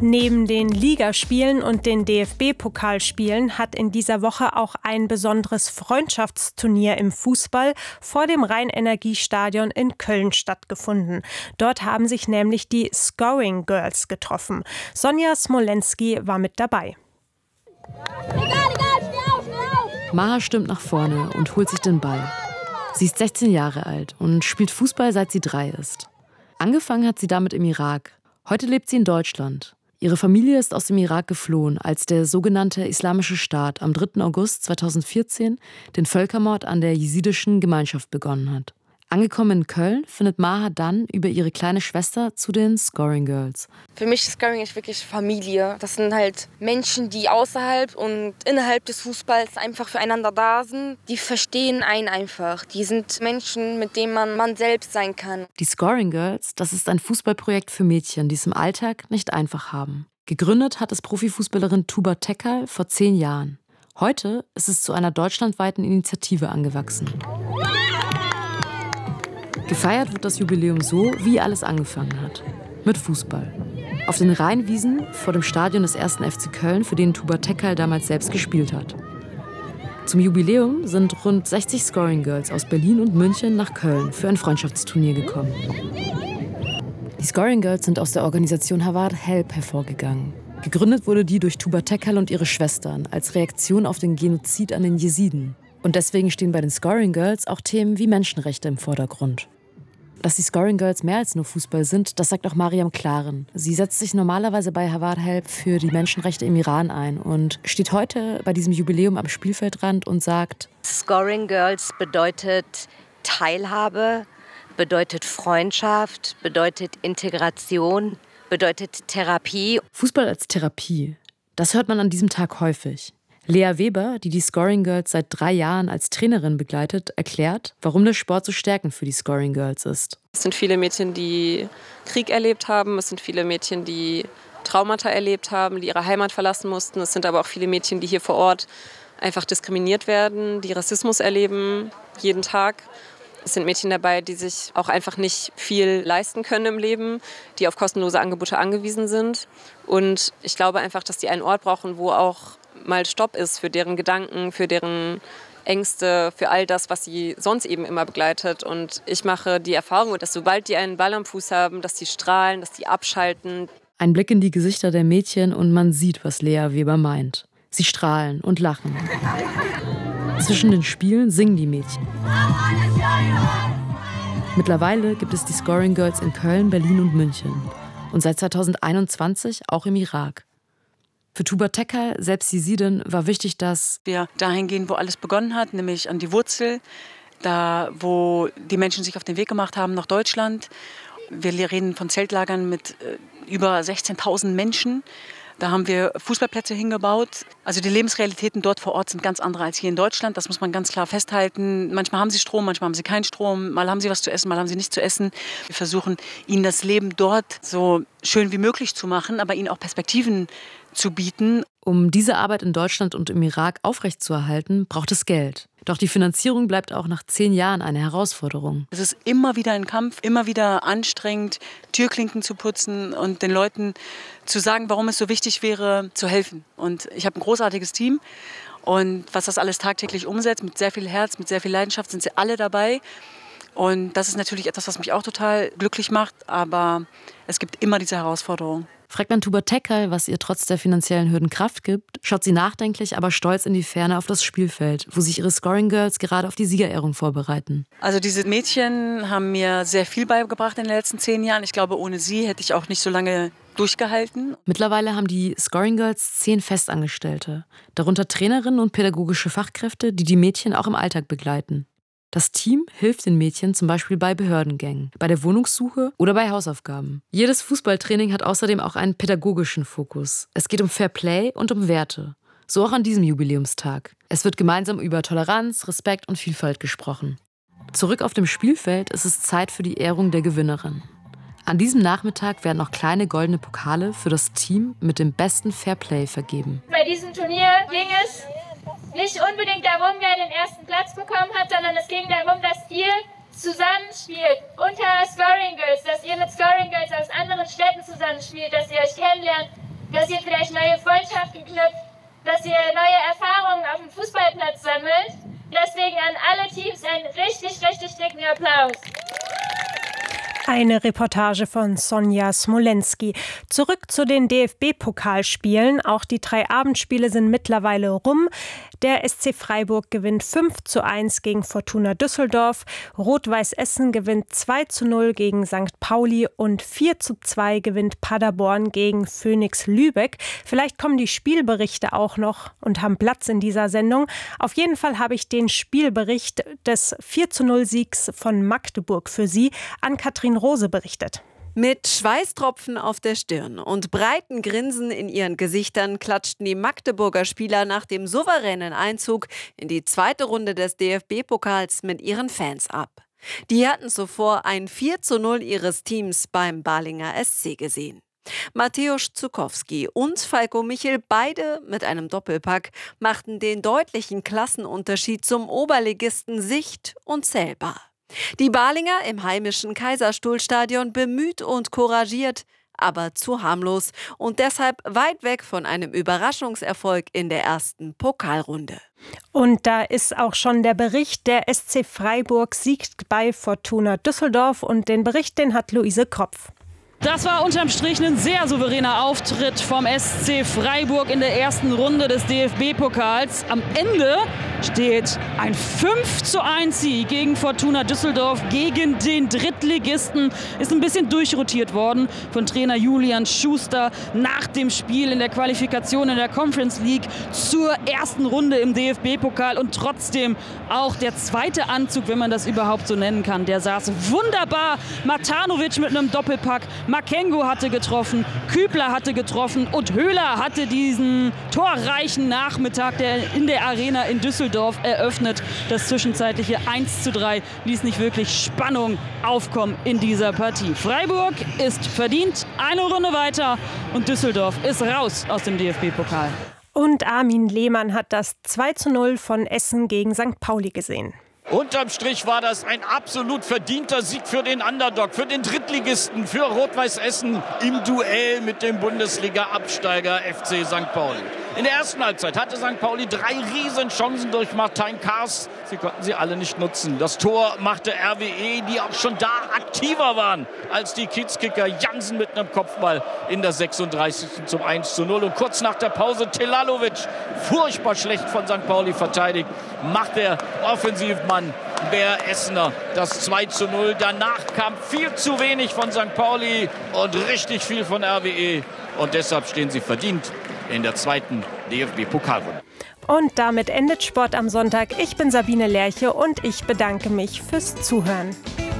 Neben den Ligaspielen und den DFB-Pokalspielen hat in dieser Woche auch ein besonderes Freundschaftsturnier im Fußball vor dem Rhein-Energie-Stadion in Köln stattgefunden. Dort haben sich nämlich die Scoring Girls getroffen. Sonja Smolenski war mit dabei. Maha stürmt nach vorne und holt sich den Ball. Sie ist 16 Jahre alt und spielt Fußball, seit sie 3 ist. Angefangen hat sie damit im Irak. Heute lebt sie in Deutschland. Ihre Familie ist aus dem Irak geflohen, als der sogenannte Islamische Staat am 3. August 2014 den Völkermord an der jesidischen Gemeinschaft begonnen hat. Angekommen in Köln findet Maha dann über ihre kleine Schwester zu den Scoring Girls. Für mich ist Scoring wirklich Familie. Das sind halt Menschen, die außerhalb und innerhalb des Fußballs einfach füreinander da sind. Die verstehen einen einfach. Die sind Menschen, mit denen man selbst sein kann. Die Scoring Girls, das ist ein Fußballprojekt für Mädchen, die es im Alltag nicht einfach haben. Gegründet hat es Profifußballerin Tuba Tekal vor 10 Jahren. Heute ist es zu einer deutschlandweiten Initiative angewachsen. Gefeiert wird das Jubiläum so, wie alles angefangen hat. Mit Fußball. Auf den Rheinwiesen vor dem Stadion des 1. FC Köln, für den Tuba Tekal damals selbst gespielt hat. Zum Jubiläum sind rund 60 Scoring Girls aus Berlin und München nach Köln für ein Freundschaftsturnier gekommen. Die Scoring Girls sind aus der Organisation Hawar Help hervorgegangen. Gegründet wurde die durch Tuba Tekal und ihre Schwestern als Reaktion auf den Genozid an den Jesiden. Und deswegen stehen bei den Scoring Girls auch Themen wie Menschenrechte im Vordergrund. Dass die Scoring Girls mehr als nur Fußball sind, das sagt auch Mariam Klaren. Sie setzt sich normalerweise bei Hawar Help für die Menschenrechte im Iran ein und steht heute bei diesem Jubiläum am Spielfeldrand und sagt: Scoring Girls bedeutet Teilhabe, bedeutet Freundschaft, bedeutet Integration, bedeutet Therapie. Fußball als Therapie, das hört man an diesem Tag häufig. Lea Weber, die Scoring Girls seit 3 Jahren als Trainerin begleitet, erklärt, warum der Sport so stärkend für die Scoring Girls ist. Es sind viele Mädchen, die Krieg erlebt haben. Es sind viele Mädchen, die Traumata erlebt haben, die ihre Heimat verlassen mussten. Es sind aber auch viele Mädchen, die hier vor Ort einfach diskriminiert werden, die Rassismus erleben, jeden Tag. Es sind Mädchen dabei, die sich auch einfach nicht viel leisten können im Leben, die auf kostenlose Angebote angewiesen sind. Und ich glaube einfach, dass die einen Ort brauchen, wo auch mal Stopp ist für deren Gedanken, für deren Ängste, für all das, was sie sonst eben immer begleitet. Und ich mache die Erfahrung, dass sobald die einen Ball am Fuß haben, dass die strahlen, dass die abschalten. Ein Blick in die Gesichter der Mädchen und man sieht, was Lea Weber meint. Sie strahlen und lachen. Zwischen den Spielen singen die Mädchen. Mittlerweile gibt es die Scoring Girls in Köln, Berlin und München. Und seit 2021 auch im Irak. Für Tuba Tekal, selbst Jesidin, war wichtig, dass wir dahin gehen, wo alles begonnen hat, nämlich an die Wurzel, da wo die Menschen sich auf den Weg gemacht haben nach Deutschland. Wir reden von Zeltlagern mit über 16.000 Menschen. Da haben wir Fußballplätze hingebaut. Also die Lebensrealitäten dort vor Ort sind ganz andere als hier in Deutschland. Das muss man ganz klar festhalten. Manchmal haben sie Strom, manchmal haben sie keinen Strom. Mal haben sie was zu essen, mal haben sie nichts zu essen. Wir versuchen, ihnen das Leben dort so schön wie möglich zu machen, aber ihnen auch Perspektiven zu bieten. Um diese Arbeit in Deutschland und im Irak aufrechtzuerhalten, braucht es Geld. Doch die Finanzierung bleibt auch nach 10 Jahren eine Herausforderung. Es ist immer wieder ein Kampf, immer wieder anstrengend, Türklinken zu putzen und den Leuten zu sagen, warum es so wichtig wäre, zu helfen. Und ich habe ein großartiges Team. Und was das alles tagtäglich umsetzt, mit sehr viel Herz, mit sehr viel Leidenschaft, sind sie alle dabei. Und das ist natürlich etwas, was mich auch total glücklich macht. Aber es gibt immer diese Herausforderung. Fragt man Tuba Tekal, was ihr trotz der finanziellen Hürden Kraft gibt, schaut sie nachdenklich, aber stolz in die Ferne auf das Spielfeld, wo sich ihre Scoring Girls gerade auf die Siegerehrung vorbereiten. Also diese Mädchen haben mir sehr viel beigebracht in den letzten 10 Jahren. Ich glaube, ohne sie hätte ich auch nicht so lange durchgehalten. Mittlerweile haben die Scoring Girls 10 Festangestellte, darunter Trainerinnen und pädagogische Fachkräfte, die die Mädchen auch im Alltag begleiten. Das Team hilft den Mädchen zum Beispiel bei Behördengängen, bei der Wohnungssuche oder bei Hausaufgaben. Jedes Fußballtraining hat außerdem auch einen pädagogischen Fokus. Es geht um Fair Play und um Werte. So auch an diesem Jubiläumstag. Es wird gemeinsam über Toleranz, Respekt und Vielfalt gesprochen. Zurück auf dem Spielfeld ist es Zeit für die Ehrung der Gewinnerin. An diesem Nachmittag werden noch kleine goldene Pokale für das Team mit dem besten Fair Play vergeben. Bei diesem Turnier ging es nicht unbedingt darum, wer den ersten Platz bekommen hat, sondern es ging darum, dass ihr zusammenspielt unter Scoring Girls, dass ihr mit Scoring Girls aus anderen Städten zusammenspielt, dass ihr euch kennenlernt, dass ihr vielleicht neue Freundschaften knüpft, dass ihr neue Erfahrungen auf dem Fußballplatz sammelt. Deswegen an alle Teams einen richtig, richtig dicken Applaus. Eine Reportage von Sonja Smolenski. Zurück zu den DFB-Pokalspielen. Auch die 3 Abendspiele sind mittlerweile rum. Der SC Freiburg gewinnt 5:1 gegen Fortuna Düsseldorf. Rot-Weiß Essen gewinnt 2:0 gegen St. Pauli und 4:2 gewinnt Paderborn gegen Phoenix Lübeck. Vielleicht kommen die Spielberichte auch noch und haben Platz in dieser Sendung. Auf jeden Fall habe ich den Spielbericht des 4:0-Siegs von Magdeburg für Sie. Ann-Kathrin Rose berichtet. Mit Schweißtropfen auf der Stirn und breiten Grinsen in ihren Gesichtern klatschten die Magdeburger Spieler nach dem souveränen Einzug in die zweite Runde des DFB-Pokals mit ihren Fans ab. Die hatten zuvor ein 4:0 ihres Teams beim Balinger SC gesehen. Mateusz Zukowski und Falko Michel, beide mit einem Doppelpack, machten den deutlichen Klassenunterschied zum Oberligisten sicht- und zählbar. Die Balinger im heimischen Kaiserstuhlstadion bemüht und couragiert, aber zu harmlos und deshalb weit weg von einem Überraschungserfolg in der ersten Pokalrunde. Und da ist auch schon der Bericht. Der SC Freiburg siegt bei Fortuna Düsseldorf und den Bericht, den hat Luise Kropf. Das war unterm Strich ein sehr souveräner Auftritt vom SC Freiburg in der ersten Runde des DFB-Pokals. Am Ende steht ein 5:1 Sieg gegen Fortuna Düsseldorf, gegen den Drittligisten. Ist ein bisschen durchrotiert worden von Trainer Julian Schuster nach dem Spiel in der Qualifikation in der Conference League zur ersten Runde im DFB-Pokal. Und trotzdem auch der zweite Anzug, wenn man das überhaupt so nennen kann, der saß wunderbar. Matanovic mit einem Doppelpack. Makengo hatte getroffen, Kübler hatte getroffen und Höhler hatte diesen torreichen Nachmittag in der Arena in Düsseldorf eröffnet. Das zwischenzeitliche 1:3 ließ nicht wirklich Spannung aufkommen in dieser Partie. Freiburg ist verdient eine Runde weiter und Düsseldorf ist raus aus dem DFB-Pokal. Und Armin Lehmann hat das 2:0 von Essen gegen St. Pauli gesehen. Unterm Strich war das ein absolut verdienter Sieg für den Underdog, für den Drittligisten, für Rot-Weiß Essen im Duell mit dem Bundesliga-Absteiger FC St. Pauli. In der ersten Halbzeit hatte St. Pauli 3 Riesenchancen durch Martin Kars. Sie konnten sie alle nicht nutzen. Das Tor machte RWE, die auch schon da aktiver waren als die Kiezkicker. Jansen mit einem Kopfball in der 36. zum 1:0. Und kurz nach der Pause Telalovic, furchtbar schlecht von St. Pauli verteidigt, macht der Offensivmann Bär Essener das 2:0. Danach kam viel zu wenig von St. Pauli und richtig viel von RWE. Und deshalb stehen sie verdient in der zweiten DFB-Pokalrunde. Und damit endet Sport am Sonntag. Ich bin Sabine Lerche und ich bedanke mich fürs Zuhören.